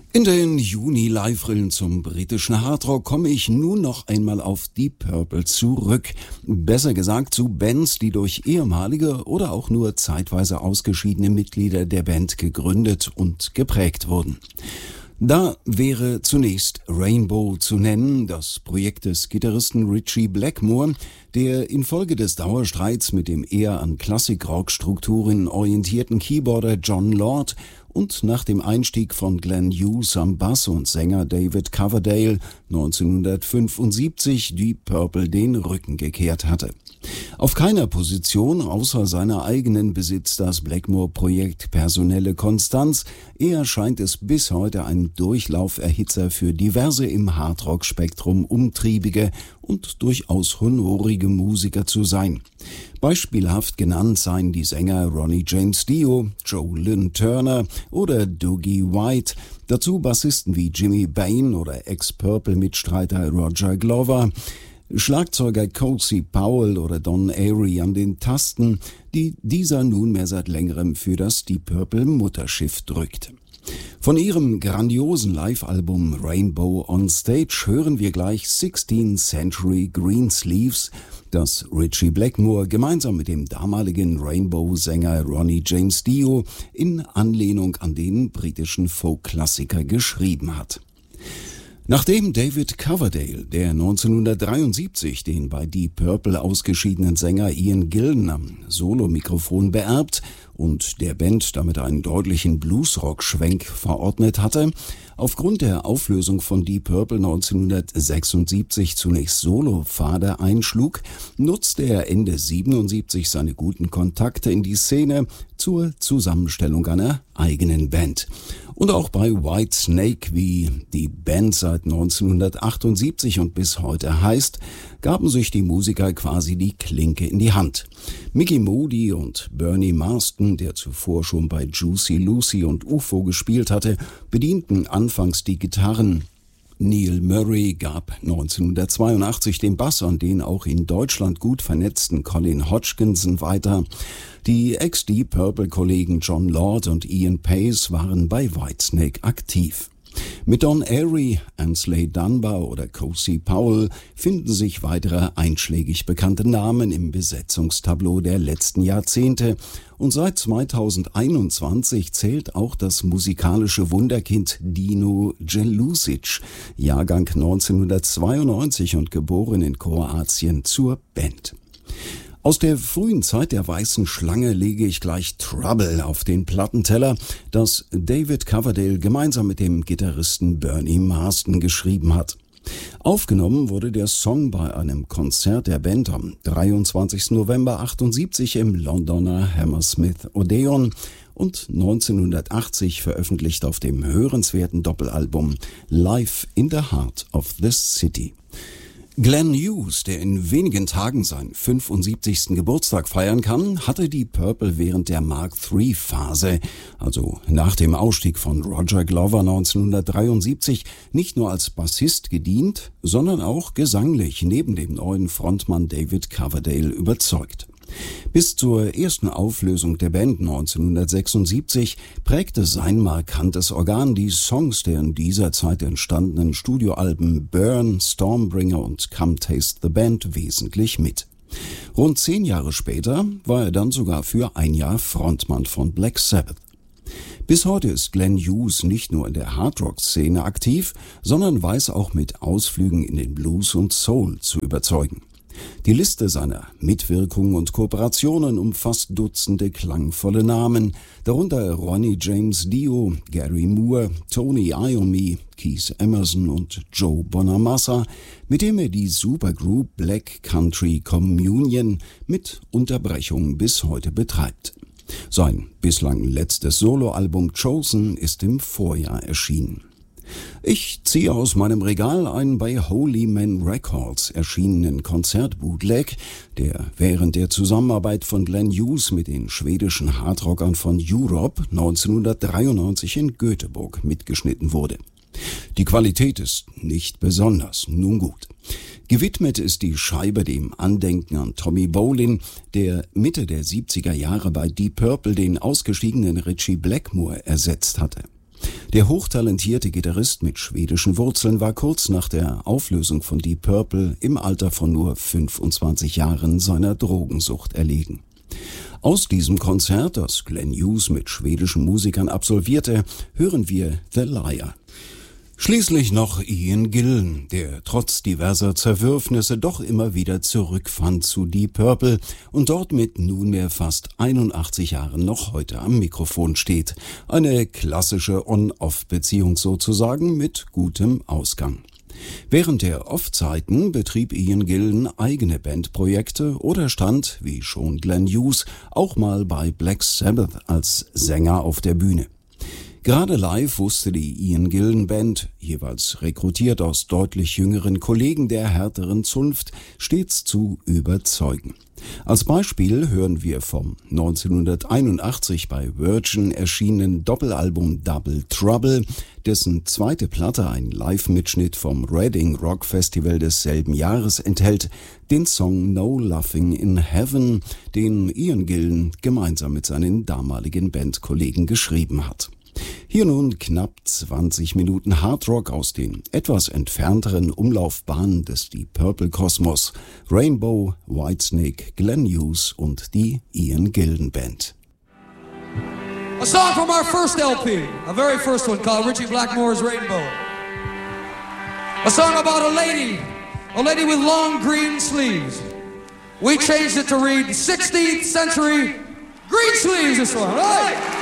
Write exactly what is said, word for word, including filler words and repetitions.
In den Juni-Live-Rillen zum britischen Hardrock komme ich nun noch einmal auf Deep Purple zurück. Besser gesagt zu Bands, die durch ehemalige oder auch nur zeitweise ausgeschiedene Mitglieder der Band gegründet und geprägt wurden. Da wäre zunächst Rainbow zu nennen, das Projekt des Gitarristen Ritchie Blackmore, der infolge des Dauerstreits mit dem eher an Klassik-Rock-Strukturen orientierten Keyboarder Jon Lord und nach dem Einstieg von Glenn Hughes am Bass und Sänger David Coverdale neunzehnhundertfünfundsiebzig Deep Purple den Rücken gekehrt hatte. Auf keiner Position außer seiner eigenen besitzt das Blackmore-Projekt personelle Konstanz, eher scheint es bis heute ein Durchlauferhitzer für diverse im Hardrock-Spektrum umtriebige und durchaus honorige Musiker zu sein. Beispielhaft genannt seien die Sänger Ronnie James Dio, Joe Lynn Turner oder Dougie White, dazu Bassisten wie Jimmy Bain oder Ex-Purple-Mitstreiter Roger Glover, Schlagzeuger Cozy Powell oder Don Airey an den Tasten, die dieser nunmehr seit längerem für das Deep Purple Mutterschiff drückt. Von ihrem grandiosen Live-Album Rainbow on Stage hören wir gleich sixteenth Century Greensleeves, das Ritchie Blackmore gemeinsam mit dem damaligen Rainbow-Sänger Ronnie James Dio in Anlehnung an den britischen Folk-Klassiker geschrieben hat. Nachdem David Coverdale, der neunzehnhundertdreiundsiebzig den bei Deep Purple ausgeschiedenen Sänger Ian Gillan am Solomikrofon beerbt und der Band damit einen deutlichen Bluesrock-Schwenk verordnet hatte, aufgrund der Auflösung von Deep Purple neunzehnhundertsechsundsiebzig zunächst Solo-Pfade einschlug, nutzte er Ende siebenundsiebzig seine guten Kontakte in die Szene zur Zusammenstellung einer eigenen Band. Und auch bei Whitesnake, wie die Band seit neunzehnhundertachtundsiebzig und bis heute heißt, gaben sich die Musiker quasi die Klinke in die Hand. Mickey Moody und Bernie Marsden, der zuvor schon bei Juicy Lucy und U F O gespielt hatte, bedienten anfangs die Gitarren. Neil Murray gab neunzehnhundertzweiundachtzig den Bass an den auch in Deutschland gut vernetzten Colin Hodgkinson weiter. Die Ex-Deep Purple-Kollegen Jon Lord und Ian Pace waren bei Whitesnake aktiv. Mit Don Airey, Ansley Dunbar oder Cozy Powell finden sich weitere einschlägig bekannte Namen im Besetzungstableau der letzten Jahrzehnte und seit zweitausendeinundzwanzig zählt auch das musikalische Wunderkind Dino Jelusic, Jahrgang neunzehnhundertzweiundneunzig und geboren in Kroatien, zur Band. Aus der frühen Zeit der weißen Schlange lege ich gleich Trouble auf den Plattenteller, das David Coverdale gemeinsam mit dem Gitarristen Bernie Marsden geschrieben hat. Aufgenommen wurde der Song bei einem Konzert der Band am dreiundzwanzigsten November achtundsiebzig im Londoner Hammersmith Odeon und neunzehnhundertachtzig veröffentlicht auf dem hörenswerten Doppelalbum Live in the Heart of the City. Glenn Hughes, der in wenigen Tagen seinen fünfundsiebzigsten Geburtstag feiern kann, hatte die Purple während der Mark drei Phase, also nach dem Ausstieg von Roger Glover neunzehnhundertdreiundsiebzig, nicht nur als Bassist gedient, sondern auch gesanglich neben dem neuen Frontmann David Coverdale überzeugt. Bis zur ersten Auflösung der Band neunzehnhundertsechsundsiebzig prägte sein markantes Organ die Songs der in dieser Zeit entstandenen Studioalben Burn, Stormbringer und Come Taste the Band wesentlich mit. Rund zehn Jahre später war er dann sogar für ein Jahr Frontmann von Black Sabbath. Bis heute ist Glenn Hughes nicht nur in der Hardrock-Szene aktiv, sondern weiß auch mit Ausflügen in den Blues und Soul zu überzeugen. Die Liste seiner Mitwirkungen und Kooperationen umfasst Dutzende klangvolle Namen, darunter Ronnie James Dio, Gary Moore, Tony Iommi, Keith Emerson und Joe Bonamassa, mit dem er die Supergroup Black Country Communion mit Unterbrechungen bis heute betreibt. Sein bislang letztes Soloalbum Chosen ist im Vorjahr erschienen. Ich ziehe aus meinem Regal einen bei Holy Man Records erschienenen Konzertbootleg, der während der Zusammenarbeit von Glenn Hughes mit den schwedischen Hardrockern von Europe neunzehnhundertdreiundneunzig in Göteborg mitgeschnitten wurde. Die Qualität ist nicht besonders, nun gut. Gewidmet ist die Scheibe dem Andenken an Tommy Bolin, der Mitte der siebziger Jahre bei Deep Purple den ausgestiegenen Ritchie Blackmore ersetzt hatte. Der hochtalentierte Gitarrist mit schwedischen Wurzeln war kurz nach der Auflösung von Deep Purple im Alter von nur fünfundzwanzig Jahren seiner Drogensucht erlegen. Aus diesem Konzert, das Glenn Hughes mit schwedischen Musikern absolvierte, hören wir The Liar. Schließlich noch Ian Gillan, der trotz diverser Zerwürfnisse doch immer wieder zurückfand zu Deep Purple und dort mit nunmehr fast einundachtzig Jahren noch heute am Mikrofon steht. Eine klassische On-Off-Beziehung sozusagen mit gutem Ausgang. Während der Off-Zeiten betrieb Ian Gillan eigene Bandprojekte oder stand, wie schon Glenn Hughes, auch mal bei Black Sabbath als Sänger auf der Bühne. Gerade live wusste die Ian Gillan Band, jeweils rekrutiert aus deutlich jüngeren Kollegen der härteren Zunft, stets zu überzeugen. Als Beispiel hören wir vom neunzehnhunderteinundachtzig bei Virgin erschienenen Doppelalbum Double Trouble, dessen zweite Platte ein Live-Mitschnitt vom Reading Rock Festival desselben Jahres enthält, den Song No Laughing in Heaven, den Ian Gillan gemeinsam mit seinen damaligen Bandkollegen geschrieben hat. Hier nun knapp zwanzig Minuten Hardrock aus den etwas entfernteren Umlaufbahnen des Deep Purple Kosmos, Rainbow, Whitesnake, Glenn Hughes und die Ian Gillan Band. A song from our first L P, a very first one called Richie Blackmore's Rainbow. A song about a lady, a lady with long green sleeves. We changed it to read sixteenth century green sleeves this one, right?